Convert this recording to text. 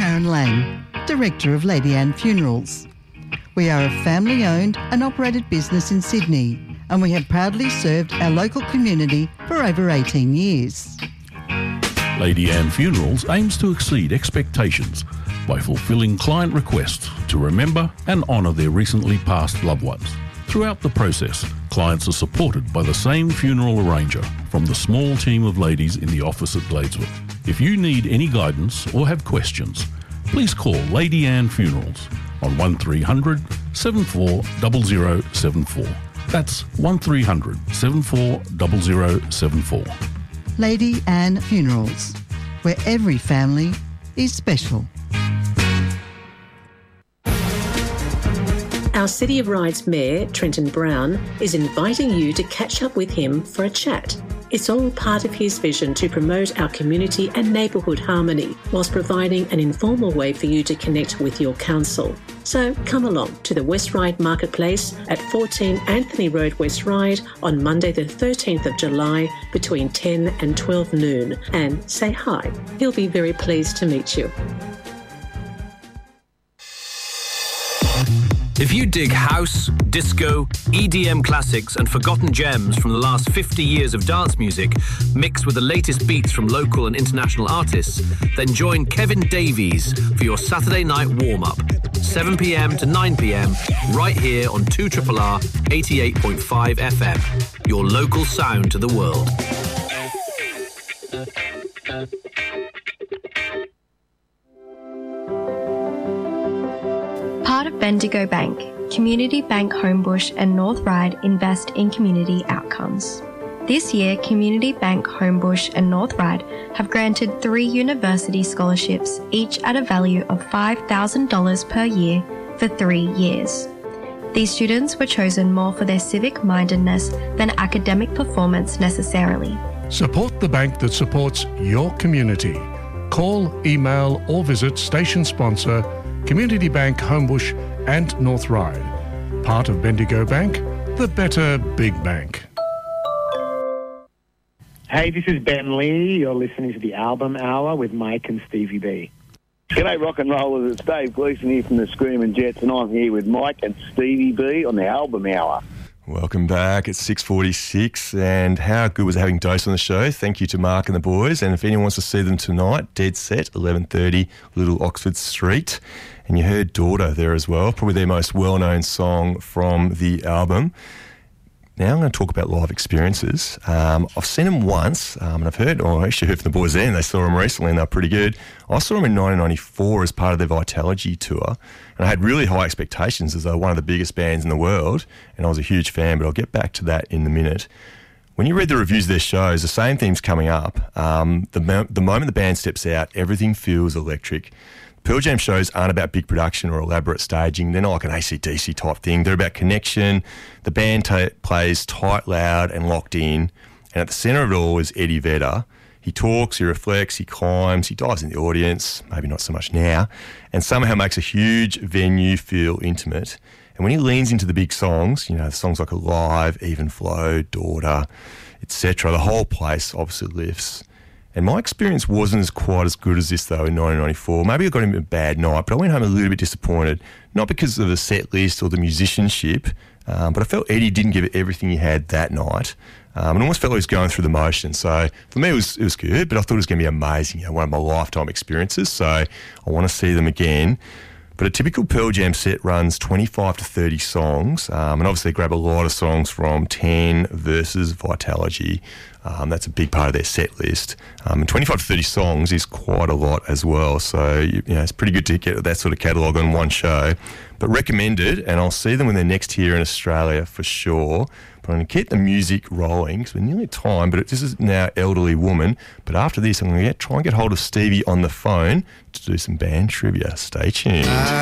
Karen Lang, Director of Lady Anne Funerals. We are a family-owned and operated business in Sydney, and we have proudly served our local community for over 18 years. Lady Anne Funerals aims to exceed expectations by fulfilling client requests to remember and honour their recently passed loved ones. Throughout the process, clients are supported by the same funeral arranger from the small team of ladies in the office at Gladesworth. If you need any guidance or have questions, please call Lady Anne Funerals on 1300 740074. That's 1300 740074. Lady Anne Funerals, where every family is special. Our City of Ryde's Mayor, Trenton Brown, is inviting you to catch up with him for a chat. It's all part of his vision to promote our community and neighbourhood harmony, whilst providing an informal way for you to connect with your council. So come along to the West Ryde Marketplace at 14 Anthony Road, West Ryde on Monday the 13th of July between 10 and 12 noon and say hi. He'll be very pleased to meet you. If you dig house, disco, EDM classics and forgotten gems from the last 50 years of dance music, mixed with the latest beats from local and international artists, then join Kevin Davies for your Saturday night warm-up, 7 p.m. to 9 p.m, right here on 2RRR 88.5 FM, your local sound to the world. Part of Bendigo Bank, Community Bank Homebush and North Ryde invest in community outcomes. This year, Community Bank Homebush and North Ryde have granted 3 university scholarships, each at a value of $5,000 per year for 3 years. These students were chosen more for their civic mindedness than academic performance necessarily. Support the bank that supports your community. Call, email or visit station sponsor Community Bank Homebush and North Ryde. Part of Bendigo Bank, the better big bank. Hey, this is Ben Lee. You're listening to the Album Hour with Mike and Stevie B. G'day rock and rollers, it's Dave Gleeson here from the Screaming Jets and I'm here with Mike and Stevie B on the Album Hour. Welcome back. It's 6:46 and how good was having Dose on the show. Thank you to Mark and the boys, and if anyone wants to see them tonight, Dead Set, 11:30 Little Oxford Street. And you heard Daughter there as well, probably their most well-known song from the album. Now I'm going to talk about live experiences. I've seen them once, and I actually heard from the boys then, they saw them recently and they're pretty good. I saw them in 1994 as part of their Vitalogy tour, and I had really high expectations as they were one of the biggest bands in the world, and I was a huge fan, but I'll get back to that in a minute. When you read the reviews of their shows, the same theme's coming up. The moment the band steps out, everything feels electric. Pearl Jam shows aren't about big production or elaborate staging. They're not like an AC/DC type thing. They're about connection. The band plays tight, loud and locked in. And at the centre of it all is Eddie Vedder. He talks, he reflects, he climbs, he dives in the audience, maybe not so much now, and somehow makes a huge venue feel intimate. And when he leans into the big songs, the songs like Alive, Even Flow, Daughter, etc., the whole place obviously lifts. And my experience wasn't quite as good as this, though, in 1994. Maybe I got him a bad night, but I went home a little bit disappointed, not because of the set list or the musicianship, but I felt Eddie didn't give it everything he had that night. And almost felt like he was going through the motions. So for me, it was good, but I thought it was going to be amazing, one of my lifetime experiences. So I want to see them again. But a typical Pearl Jam set runs 25 to 30 songs, and obviously they grab a lot of songs from 10 versus Vitalogy. That's a big part of their set list. And 25 to 30 songs is quite a lot as well. So, it's pretty good to get that sort of catalogue on one show. But recommended, and I'll see them when they're next here in Australia for sure. But I'm going to keep the music rolling because we're nearly at time, but this is now Elderly Woman. But after this, I'm going to try and get hold of Stevie on the phone to do some band trivia. Stay tuned.